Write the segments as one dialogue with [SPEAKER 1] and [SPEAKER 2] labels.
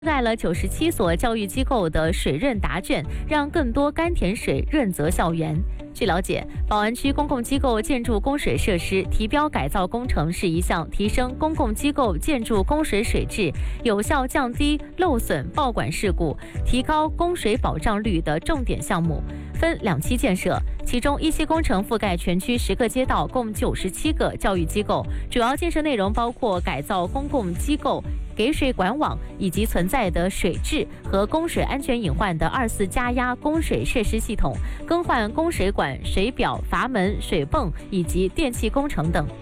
[SPEAKER 1] 盖了97所教育机构的水润答卷，让更多甘甜水润泽校园。据了解，宝安区公共机构建筑供水设施提标改造工程是一项提升公共机构建筑供水水质、有效降低漏损报管事故、提高供水保障率的重点项目，分2期建设。其中1期工程覆盖全区10个街道，共97个教育机构，主要建设内容包括改造公共机构给水管网以及存在的水质和供水安全隐患的24加压供水设施系统，更换供水管、水表、阀门、水泵以及电气工程等。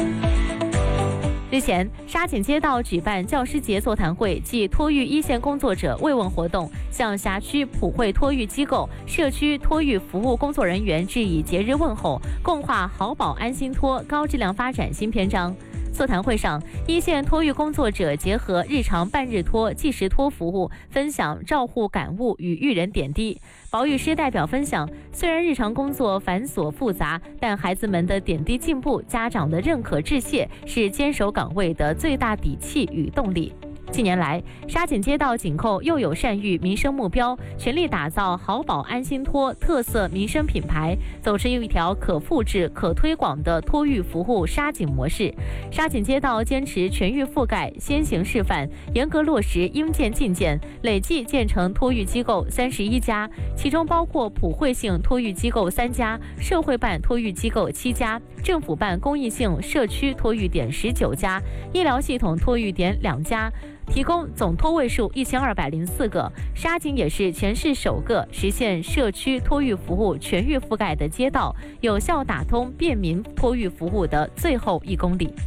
[SPEAKER 1] 日前，沙井街道举办教师节座谈会暨托育一线工作者慰问活动，向辖区普惠托育机构、社区托育服务工作人员致以节日问候，共话好保安心托高质量发展新篇章。座谈会上，一线托育工作者结合日常半日托、计时托服务，分享照护感悟与育人点滴。保育师代表分享，虽然日常工作繁琐复杂，但孩子们的点滴进步、家长的认可致谢，是坚守岗位的最大底气与动力。近年来，沙井街道紧扣幼友善育民生目标，全力打造好保安心托特色民生品牌，走出一条可复制、可推广的托育服务沙井模式。沙井街道坚持全域覆盖、先行示范，严格落实应建尽建，累计建成托育机构31家，其中包括普惠性托育机构3家、社会办托育机构7家、政府办公益性社区托育点19家、医疗系统托育点2家。提供总托位数1204个，沙井也是全市首个实现社区托育服务全域覆盖的街道，有效打通便民托育服务的最后1公里。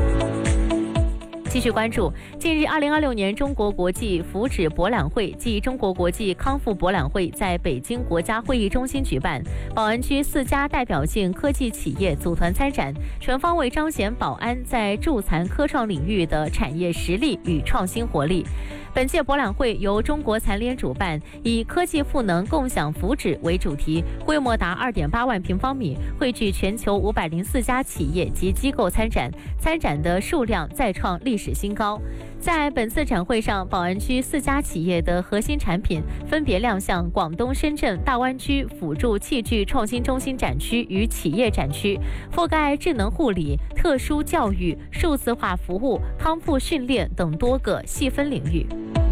[SPEAKER 1] 继续关注，近日2026年中国国际福祉博览会暨中国国际康复博览会在北京国家会议中心举办，宝安区4家代表性科技企业组团参展，全方位彰显宝安在助残科创领域的产业实力与创新活力。本届博览会由中国残联主办，以科技赋能共享福祉为主题，规模达2.8万平方米，汇聚全球504家企业及机构参展，参展的数量再创历史新高。在本次展会上，宝安区4家企业的核心产品分别亮相广东、深圳、大湾区辅助器具创新中心展区与企业展区，覆盖智能护理、特殊教育、数字化服务、康复训练等多个细分领域。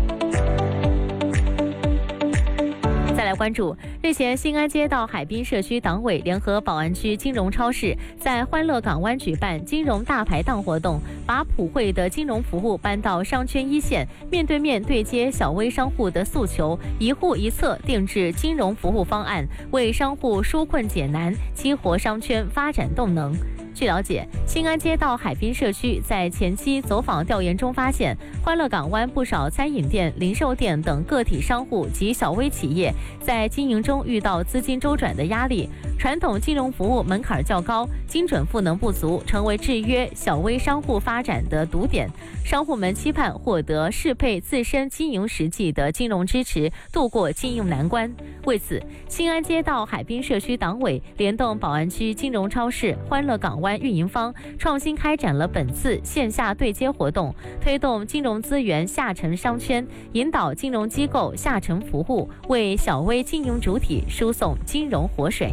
[SPEAKER 1] 再来关注，日前新安街道海滨社区党委联合宝安区金融超市在欢乐港湾举办金融大排档活动，把普惠的金融服务搬到商圈一线，面对面对接小微商户的诉求，一户一策定制金融服务方案，为商户纾困解难，激活商圈发展动能。据了解，新安街道海滨社区在前期走访调研中发现，欢乐港湾不少餐饮店、零售店等个体商户及小微企业在经营中遇到资金周转的压力，传统金融服务门槛较高，精准赋能不足，成为制约小微商户发展的堵点。商户们期盼获得适配自身经营实际的金融支持，度过经营难关。为此，新安街道海滨社区党委联动宝安区金融超市、欢乐港湾运营方，创新开展了本次线下对接活动，推动金融资源下沉商圈，引导金融机构下沉服务，为小微经营主体输送金融活水。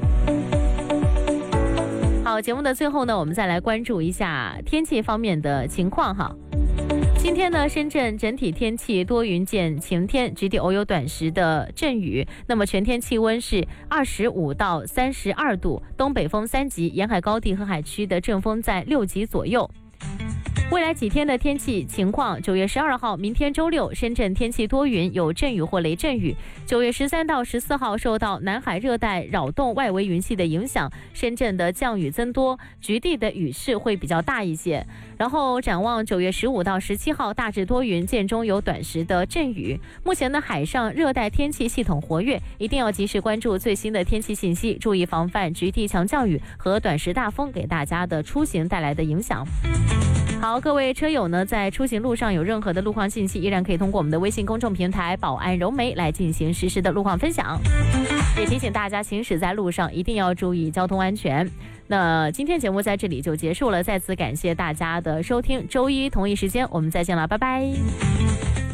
[SPEAKER 1] 好，节目的最后呢，我们再来关注一下天气方面的情况哈。今天呢，深圳整体天气多云见晴天，局地偶有短时的阵雨。那么全天气温是25到32度，东北风3级，沿海高地和海区的阵风在6级左右。未来几天的天气情况：9月12号，明天周六，深圳天气多云，有阵雨或雷阵雨。9月13到14号，受到南海热带扰动外围云系的影响，深圳的降雨增多，局地的雨势会比较大一些。然后展望9月15到17号，大致多云，间中有短时的阵雨。目前的海上热带天气系统活跃，一定要及时关注最新的天气信息，注意防范局地强降雨和短时大风给大家的出行带来的影响。好，各位车友呢，在出行路上有任何的路况信息，依然可以通过我们的微信公众平台宝安柔媒来进行实时的路况分享。也提醒大家，行驶在路上一定要注意交通安全。那今天节目在这里就结束了，再次感谢大家的收听，周一同一时间我们再见了，拜拜。